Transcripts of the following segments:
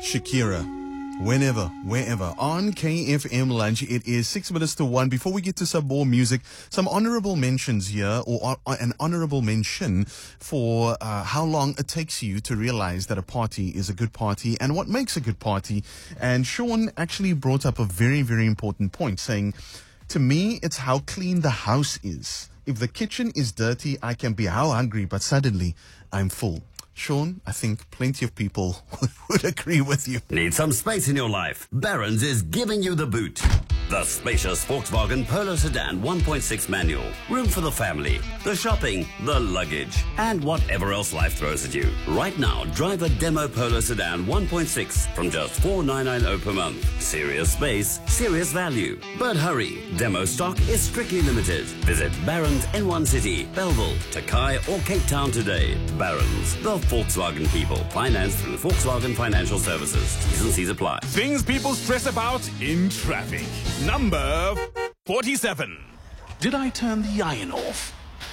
Shakira. Whenever, wherever. On KFM Lunch, it is 6 minutes to 1. Before we get to some more music, some honorable mentions here, or an honorable mention for how long it takes you to realize that a party is a good party and what makes a good party. And Sean actually brought up a very, very important point, saying, to me, it's how clean the house is. If the kitchen is dirty, I can be how hungry, but suddenly I'm full. Sean, I think plenty of people would agree with you. Need some space in your life? Barron's is giving you the boot. The spacious Volkswagen Polo Sedan 1.6 manual. Room for the family, the shopping, the luggage, and whatever else life throws at you. Right now, drive a demo Polo Sedan 1.6 from just $4,990 per month. Serious space, serious value. But hurry, demo stock is strictly limited. Visit Barron's N1 City, Belleville, Takai, or Cape Town today. Barron's, the Volkswagen people. Financed through Volkswagen Financial Services. T's and C's apply. Things people stress about in traffic. Number 47. Did I turn the iron off?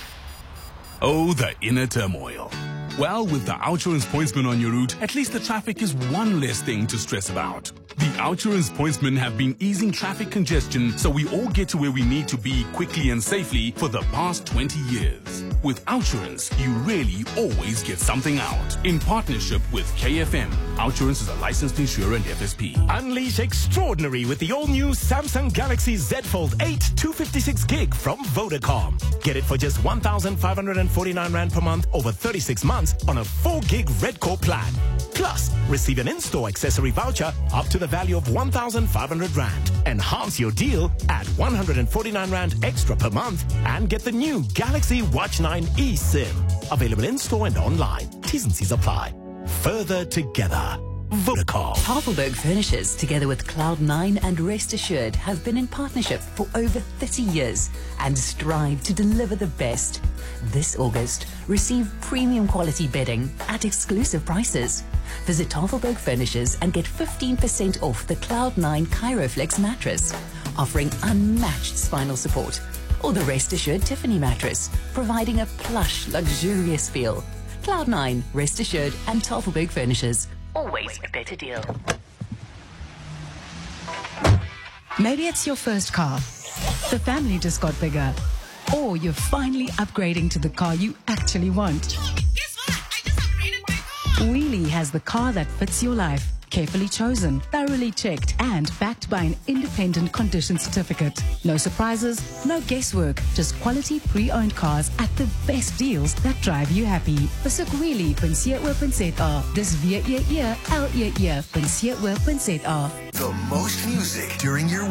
Oh, the inner turmoil. Well, with the Outsurance Pointsman on your route, at least the traffic is one less thing to stress about. The Outsurance Pointsmen have been easing traffic congestion so we all get to where we need to be quickly and safely for the past 20 years. With Outsurance, you really always get something out. In partnership with KFM, Outsurance is a licensed insurer and FSP. Unleash extraordinary with the all-new Samsung Galaxy Z Fold 8 256 gig from Vodacom. Get it for just 1,549 Rand per month over 36 months on a 4 gig Red Core plan. Plus, receive an in-store accessory voucher up to the value of 1,500 Rand. Enhance your deal at 149 Rand extra per month and get the new Galaxy Watch 9 eSIM. Available in-store and online. T's and C's apply. Further together. Vodacom. Tafelberg Furnishers, together with Cloud9 and Rest Assured, have been in partnership for over 30 years and strive to deliver the best. This August, receive premium quality bedding at exclusive prices. Visit Tafelberg Furnishers and get 15% off the Cloud9 Chiroflex mattress, offering unmatched spinal support, or the Rest Assured Tiffany mattress, providing a plush, luxurious feel. Cloud9, Rest Assured, and Tafelberg Furnishers. Always a better deal. Maybe it's your first car. The family just got bigger. Or you're finally upgrading to the car you actually want. Guess what? I just upgraded my car. Wheelie has the car that fits your life. Carefully chosen, thoroughly checked, and backed by an independent condition certificate. No surprises, no guesswork, just quality pre-owned cars at the best deals that drive you happy. Besoek wheelie.co.za. Dis WEELEE.co.za. The most music during your